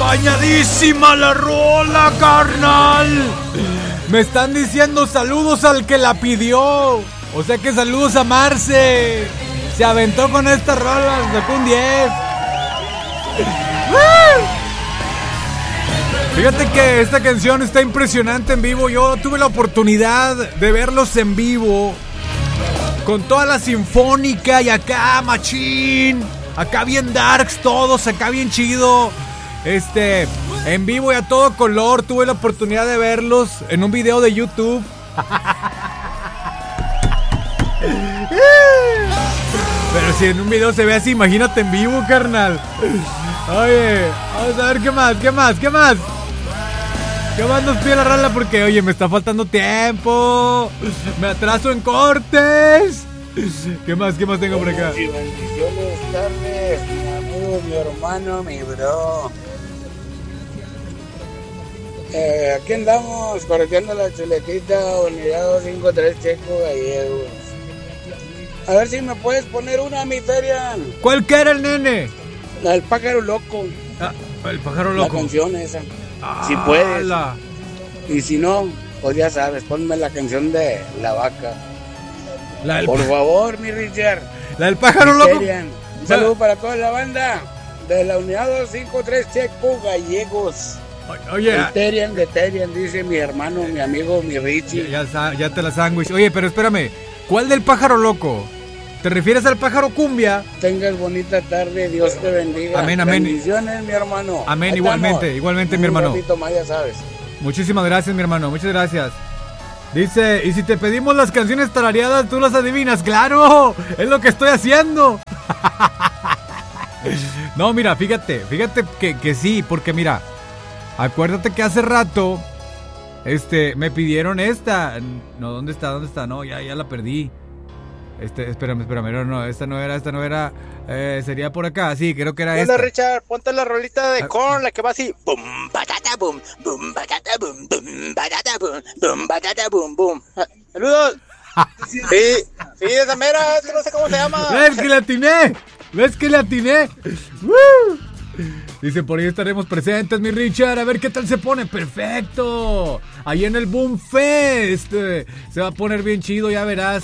Bañadísima la rola, carnal. Me están diciendo saludos al que la pidió. O sea que saludos a Marce. Se aventó con esta rola, sacó un 10. Fíjate que esta canción está impresionante en vivo. Yo tuve la oportunidad de verlos en vivo con toda la sinfónica y acá machín, acá bien darks todos, acá bien chido. En vivo y a todo color. Tuve la oportunidad de verlos en un video de YouTube. Pero si en un video se ve así, imagínate en vivo, carnal. Oye, vamos a ver qué más. ¿Qué más nos pide la rola? Porque, oye, me está faltando tiempo. Me atraso en cortes. ¿Qué más tengo por acá? Bendiciones, tardes, mi amigo, mi hermano, mi bro. Aquí andamos correteando la chuletita, unidad 253 Checo Gallegos. A ver si me puedes poner una, mi Ferian. ¿Cuál que era el nene? La del pájaro loco. Ah, el pájaro loco. La canción esa. Si puedes. La... Y si no, pues ya sabes, ponme la canción de La Vaca. Por favor, mi Richard. La del pájaro loco. Un saludo para toda la banda de la unidad 253 Checo Gallegos. Oye, de Terian, dice mi hermano, mi amigo, mi Richie. Ya te la sándwich. Oye, pero espérame, ¿cuál del pájaro loco? ¿Te refieres al pájaro cumbia? Tengas bonita tarde, Dios te bendiga. Amén. Bendiciones, mi hermano. Amén, igualmente, mi hermano. Un ratito más, ya sabes. Muchísimas gracias, mi hermano, muchas gracias. Dice, y si te pedimos las canciones tarareadas, ¿tú las adivinas? ¡Claro! Es lo que estoy haciendo. No, mira, fíjate que sí, porque mira, acuérdate que hace rato me pidieron esta. No, ¿dónde está? No, ya la perdí. Espérame, no, esta no era, sería por acá, sí, creo que era esta. Hola, Richard, ponte la rolita de Korn, la que va así, bum, batata, bum, bum, batata, bum, bum, batata, bum, bum, batata, bum, bum. Saludos. Sí, esa mera, no sé cómo se llama. ¿Ves que le atiné? Dice, por ahí estaremos presentes, mi Richard. A ver qué tal se pone. ¡Perfecto! Ahí en el Boom Fest. Se va a poner bien chido, ya verás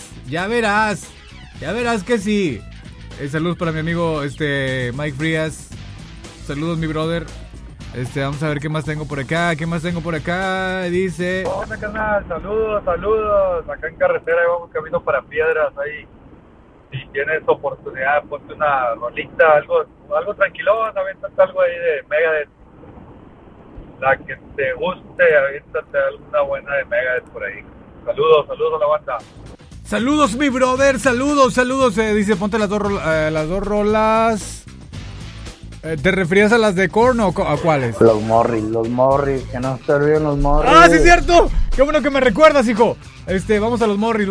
que sí. Saludos para mi amigo Mike Frías. Saludos, mi brother. Vamos a ver qué más tengo por acá. Dice... Hola, canal. Saludos. Acá en carretera vamos camino para Piedras. Ahí, si tienes oportunidad, ponte una rolita, algo tranquilón, aviéntate algo ahí de Megadeth. La que te guste, aviéntate alguna buena de Megadeth por ahí. Saludos a la banda. Saludos, mi brother, saludos. Dice, ponte las dos rolas. ¿Te referías a las de Korn o a cuáles? Los Morris, que no se olviden los Morris. ¡Ah, sí es cierto! ¡Qué bueno que me recuerdas, hijo! Vamos a los Morris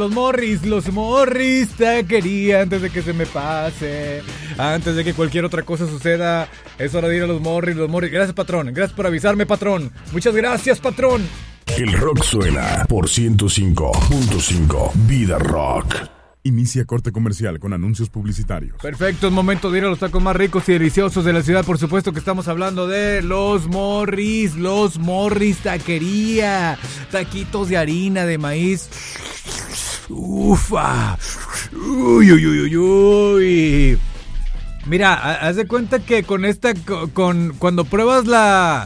te quería antes de que se me pase, antes de que cualquier otra cosa suceda. Es hora de ir a los Morris. Gracias, patrón, gracias por avisarme, patrón. Muchas gracias, patrón. El rock suena por 105.5 Vida Rock. Inicia corte comercial con anuncios publicitarios. Perfecto, es momento de ir a los tacos más ricos y deliciosos de la ciudad. Por supuesto que estamos hablando de Los Morris Taquería. Taquitos de harina, de maíz. Ufa. Uy. Mira, haz de cuenta que con cuando pruebas la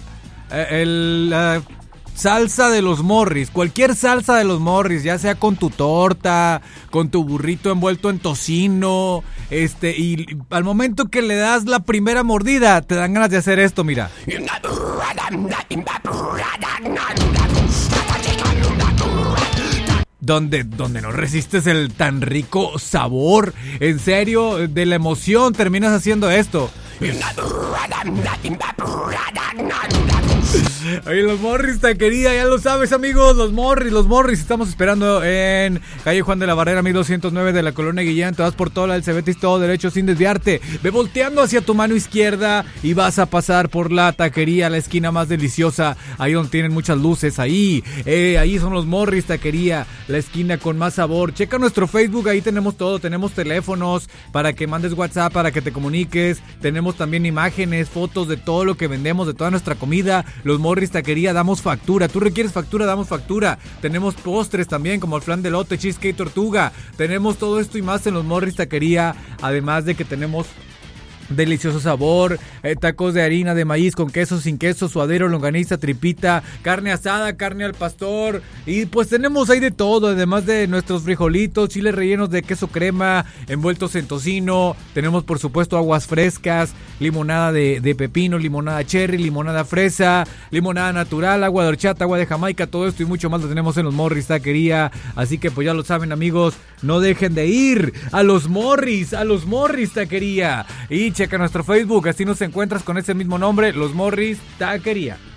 salsa de los Morris, cualquier salsa de los Morris, ya sea con tu torta, con tu burrito envuelto en tocino, y al momento que le das la primera mordida, te dan ganas de hacer esto, mira. Donde no resistes el tan rico sabor, en serio, de la emoción terminas haciendo esto. Oye, Los Morris Taquería, ya lo sabes, amigos, Los Morris, estamos esperando en calle Juan de la Barrera 1209 de la Colonia Guillén. Te vas por toda la del Cebetis, todo derecho sin desviarte. Ve volteando hacia tu mano izquierda y vas a pasar por la taquería, la esquina más deliciosa, ahí donde tienen muchas luces, ahí son Los Morris Taquería, la esquina con más sabor. Checa nuestro Facebook, ahí tenemos todo, tenemos teléfonos para que mandes WhatsApp, para que te comuniques, tenemos Tenemos también imágenes, fotos de todo lo que vendemos, de toda nuestra comida. Los Morris Taquería, damos factura. ¿Tú requieres factura? Damos factura. Tenemos postres también, como el flan de elote, cheesecake tortuga. Tenemos todo esto y más en los Morris Taquería. Además de que tenemos delicioso sabor, tacos de harina de maíz con queso, sin queso, suadero, longaniza, tripita, carne asada, carne al pastor, y pues tenemos ahí de todo, además de nuestros frijolitos, chiles rellenos de queso crema, envueltos en tocino. Tenemos por supuesto aguas frescas, limonada de pepino, limonada cherry, limonada fresa, limonada natural, agua de horchata, agua de Jamaica, todo esto y mucho más lo tenemos en los Morris Taquería. Así que pues ya lo saben, amigos, no dejen de ir a los Morris Taquería, y checa nuestro Facebook, así nos encuentras con ese mismo nombre, los Morris Taquería.